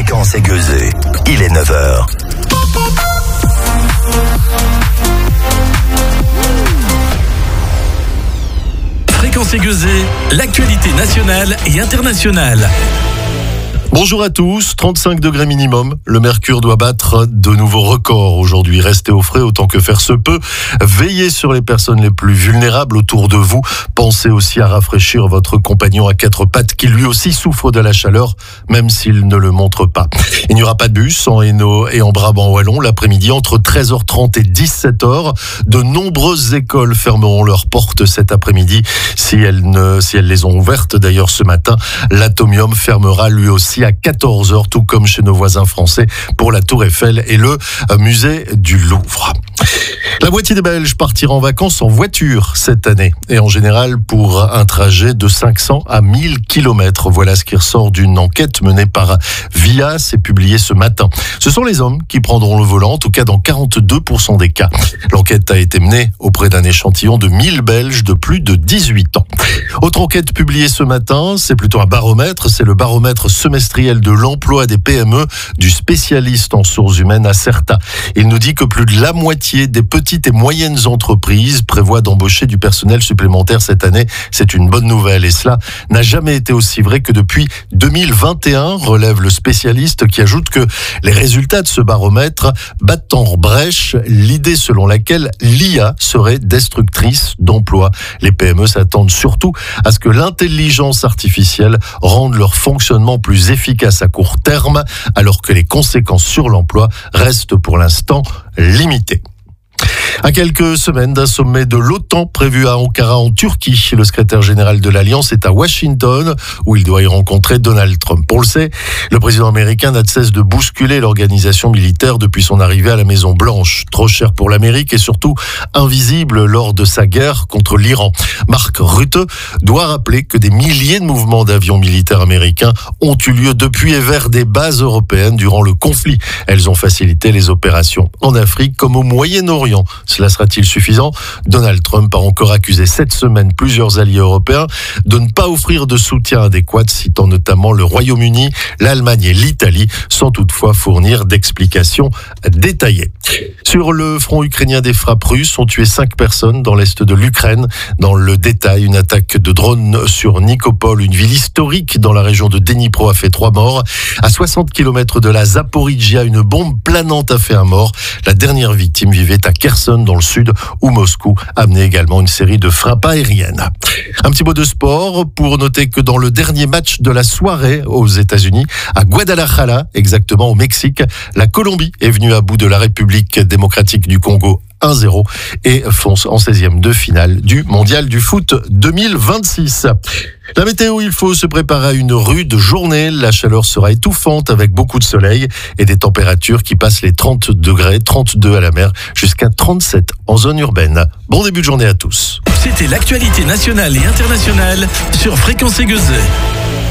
Fréquence Aiguezée. Il est 9h. Fréquence Aiguezée, l'actualité nationale et internationale. Bonjour à tous, 35 degrés minimum. Le mercure doit battre de nouveaux records aujourd'hui. Restez au frais autant que faire se peut. Veillez sur les personnes les plus vulnérables autour de vous. Pensez aussi à rafraîchir votre compagnon à quatre pattes qui lui aussi souffre de la chaleur, même s'il ne le montre pas. Il n'y aura pas de bus en Hainaut et en Brabant wallon l'après-midi entre 13h30 et 17h. De nombreuses écoles fermeront leurs portes cet après-midi si elles les ont ouvertes. D'ailleurs, ce matin, l'Atomium fermera lui aussi à 14h, tout comme chez nos voisins français pour la Tour Eiffel et le musée du Louvre. La moitié des Belges partiront en vacances en voiture cette année et en général pour un trajet de 500 à 1000 km. Voilà ce qui ressort d'une enquête menée par Vias et publiée ce matin. Ce sont les hommes qui prendront le volant, en tout cas dans 42% des cas. L'enquête a été menée auprès d'un échantillon de 1000 Belges de plus de 18 ans. Autre enquête publiée ce matin, c'est plutôt un baromètre, c'est le baromètre semestriel de l'emploi des PME du spécialiste en ressources humaines Acerta. Il nous dit que plus de la moitié des petites et moyennes entreprises prévoient d'embaucher du personnel supplémentaire cette année. C'est une bonne nouvelle et cela n'a jamais été aussi vrai que depuis 2021, relève le spécialiste qui ajoute que les résultats de ce baromètre battent en brèche l'idée selon laquelle l'IA serait destructrice d'emplois. Les PME s'attendent surtout à ce que l'intelligence artificielle rende leur fonctionnement plus efficace à court terme, alors que les conséquences sur l'emploi restent pour l'instant limitées. À quelques semaines d'un sommet de l'OTAN prévu à Ankara en Turquie, le secrétaire général de l'Alliance est à Washington où il doit y rencontrer Donald Trump. On le sait, le président américain n'a de cesse de bousculer l'organisation militaire depuis son arrivée à la Maison Blanche. Trop cher pour l'Amérique et surtout invisible lors de sa guerre contre l'Iran. Mark Rutte doit rappeler que des milliers de mouvements d'avions militaires américains ont eu lieu depuis et vers des bases européennes durant le conflit. Elles ont facilité les opérations en Afrique comme au Moyen-Orient. Cela sera-t-il suffisant ? Donald Trump a encore accusé cette semaine plusieurs alliés européens de ne pas offrir de soutien adéquat, citant notamment le Royaume-Uni, l'Allemagne et l'Italie, sans toutefois fournir d'explications détaillées. Sur le front ukrainien, des frappes russes ont tué 5 personnes dans l'est de l'Ukraine. Dans le détail, une attaque de drone sur Nikopol, une ville historique dans la région de Dnipro, a fait 3 morts. À 60 km de la Zaporijia, une bombe planante a fait un mort. La dernière victime vivait à Kherson, dans le sud, où Moscou a mené également une série de frappes aériennes. Un petit mot de sport pour noter que dans le dernier match de la soirée aux États-Unis, à Guadalajara, exactement au Mexique, la Colombie est venue à bout de la République démocratique du Congo 1-0 et fonce en 16e de finale du Mondial du foot 2026. La météo, il faut se préparer à une rude journée. La chaleur sera étouffante avec beaucoup de soleil et des températures qui passent les 30 degrés, 32 à la mer, jusqu'à 37 en zone urbaine. Bon début de journée à tous. C'était l'actualité nationale et internationale sur Fréquence Aiguezée.